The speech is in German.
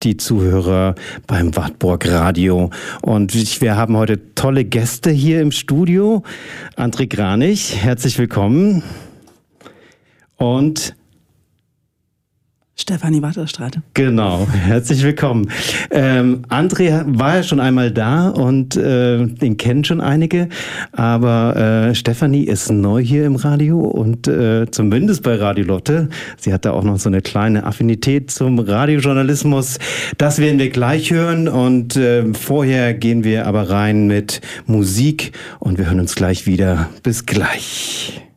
die Zuhörer beim Wartburg Radio. Und wir haben heute tolle Gäste hier im Studio. André Kranich, herzlich willkommen. Und Stefanie Watterstrate. Genau, herzlich willkommen. André war ja schon einmal da und den kennen schon einige, aber Stefanie ist neu hier im Radio und zumindest bei Radio Lotte. Sie hat da auch noch so eine kleine Affinität zum Radiojournalismus. Das werden wir gleich hören und vorher gehen wir aber rein mit Musik und wir hören uns gleich wieder. Bis gleich.